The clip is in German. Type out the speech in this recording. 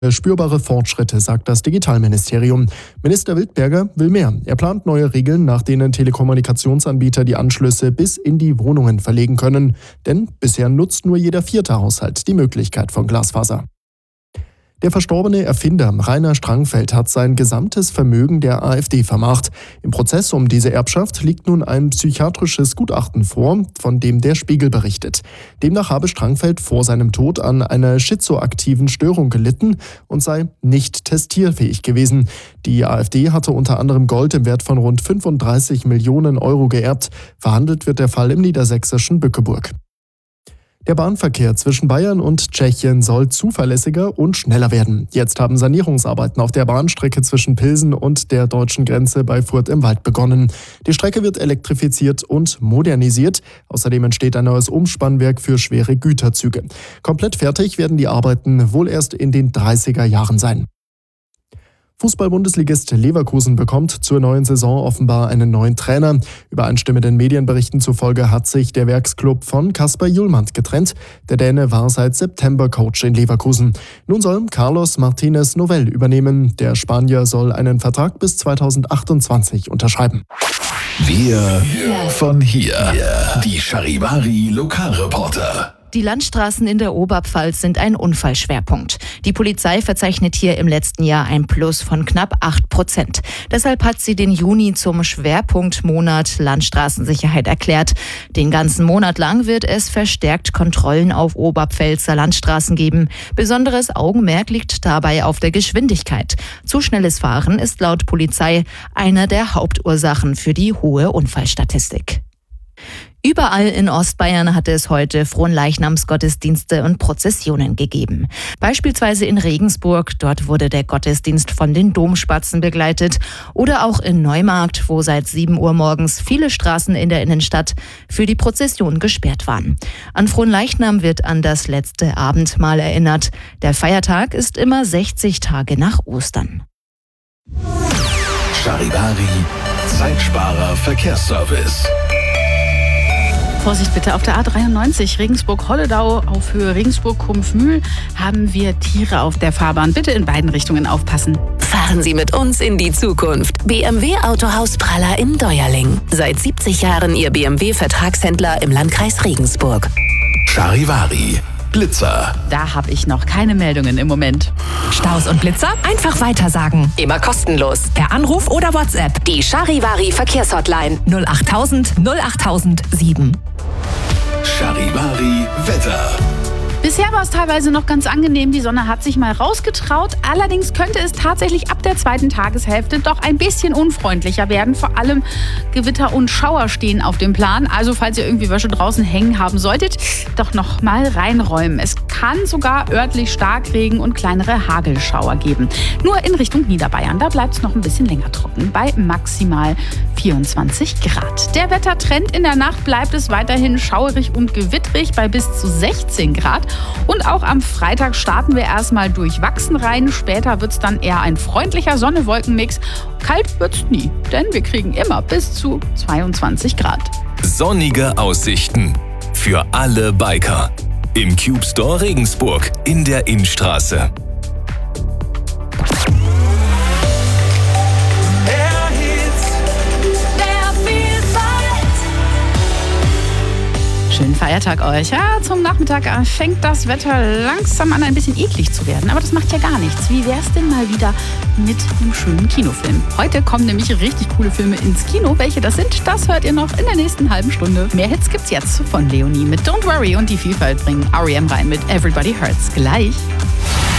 Spürbare Fortschritte, sagt das Digitalministerium. Minister Wildberger will mehr. Er plant neue Regeln, nach denen Telekommunikationsanbieter die Anschlüsse bis in die Wohnungen verlegen können. Denn bisher nutzt nur jeder 4. Haushalt die Möglichkeit von Glasfaser. Der verstorbene Erfinder Rainer Strangfeld hat sein gesamtes Vermögen der AfD vermacht. Im Prozess um diese Erbschaft liegt nun ein psychiatrisches Gutachten vor, von dem der Spiegel berichtet. Demnach habe Strangfeld vor seinem Tod an einer schizoaktiven Störung gelitten und sei nicht testierfähig gewesen. Die AfD hatte unter anderem Gold im Wert von rund 35 Millionen Euro geerbt. Verhandelt wird der Fall im niedersächsischen Bückeburg. Der Bahnverkehr zwischen Bayern und Tschechien soll zuverlässiger und schneller werden. Jetzt haben Sanierungsarbeiten auf der Bahnstrecke zwischen Pilsen und der deutschen Grenze bei Furth im Wald begonnen. Die Strecke wird elektrifiziert und modernisiert. Außerdem entsteht ein neues Umspannwerk für schwere Güterzüge. Komplett fertig werden die Arbeiten wohl erst in den 30er Jahren sein. Fußball-Bundesligist Leverkusen bekommt zur neuen Saison offenbar einen neuen Trainer. Übereinstimmenden Medienberichten zufolge hat sich der Werksclub von Kasper Hjulmand getrennt. Der Däne war seit September Coach in Leverkusen. Nun soll Carlos Martinez Novell übernehmen. Der Spanier soll einen Vertrag bis 2028 unterschreiben. Wir von hier. Die Charivari Lokalreporter. Die Landstraßen in der Oberpfalz sind ein Unfallschwerpunkt. Die Polizei verzeichnet hier im letzten Jahr ein Plus von knapp 8%. Deshalb hat sie den Juni zum Schwerpunktmonat Landstraßensicherheit erklärt. Den ganzen Monat lang wird es verstärkt Kontrollen auf Oberpfälzer Landstraßen geben. Besonderes Augenmerk liegt dabei auf der Geschwindigkeit. Zu schnelles Fahren ist laut Polizei eine der Hauptursachen für die hohe Unfallstatistik. Überall in Ostbayern hat es heute Fronleichnamsgottesdienste und Prozessionen gegeben. Beispielsweise in Regensburg, dort wurde der Gottesdienst von den Domspatzen begleitet. Oder auch in Neumarkt, wo seit 7 Uhr morgens viele Straßen in der Innenstadt für die Prozession gesperrt waren. An Fronleichnam wird an das letzte Abendmahl erinnert. Der Feiertag ist immer 60 Tage nach Ostern. Charivari, Zeitsparer Verkehrsservice. Vorsicht bitte, auf der A93 Regensburg-Holledau auf Höhe Regensburg-Kumpfmühl haben wir Tiere auf der Fahrbahn. Bitte in beiden Richtungen aufpassen. Fahren Sie mit uns in die Zukunft. BMW Autohaus Praller in Deuerling. Seit 70 Jahren Ihr BMW-Vertragshändler im Landkreis Regensburg. Charivari, Blitzer. Da habe ich noch keine Meldungen im Moment. Staus und Blitzer? Einfach weitersagen. Immer kostenlos. Per Anruf oder WhatsApp. Die Charivari Verkehrshotline 08000 08007. Charivari Wetter. Bisher war es teilweise noch ganz angenehm, die Sonne hat sich mal rausgetraut. Allerdings könnte es tatsächlich ab der zweiten Tageshälfte doch ein bisschen unfreundlicher werden. Vor allem Gewitter und Schauer stehen auf dem Plan. Also falls ihr irgendwie Wäsche draußen hängen haben solltet, doch noch mal reinräumen. Es kann sogar örtlich Starkregen und kleinere Hagelschauer geben. Nur in Richtung Niederbayern, da bleibt es noch ein bisschen länger trocken, bei maximal 24 Grad. Der Wettertrend: in der Nacht bleibt es weiterhin schauerig und gewittrig bei bis zu 16 Grad. Und auch am Freitag starten wir erstmal durchwachsen rein. Später wird es dann eher ein freundlicher Sonne-Wolken-Mix. Kalt wird's nie, denn wir kriegen immer bis zu 22 Grad. Sonnige Aussichten für alle Biker. Im Cube Store Regensburg in der Innstraße. Schönen Feiertag euch. Ja, zum Nachmittag fängt das Wetter langsam an, ein bisschen eklig zu werden. Aber das macht ja gar nichts. Wie wär's denn mal wieder mit einem schönen Kinofilm? Heute kommen nämlich richtig coole Filme ins Kino. Welche das sind, das hört ihr noch in der nächsten halben Stunde. Mehr Hits gibt's jetzt von Leonie mit Don't Worry und die Vielfalt bringen R.E.M. rein mit Everybody Hurts. Gleich.